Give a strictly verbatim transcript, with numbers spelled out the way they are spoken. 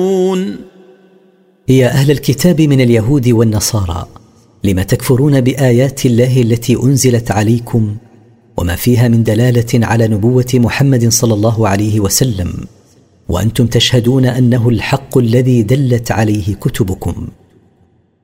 يا أهل الكتاب من اليهود والنصارى، لم تكفرون بآيات الله التي أنزلت عليكم وما فيها من دلالة على نبوة محمد صلى الله عليه وسلم، وأنتم تشهدون أنه الحق الذي دلت عليه كتبكم؟